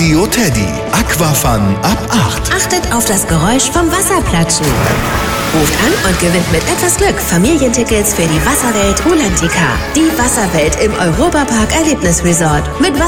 Radio Teddy. Aquafun ab 8. Achtet auf das Geräusch vom Wasserplatschen. Ruft an und gewinnt mit etwas Glück Familientickets für die Wasserwelt Rulantica. Die Wasserwelt im Europapark Erlebnisresort. Mit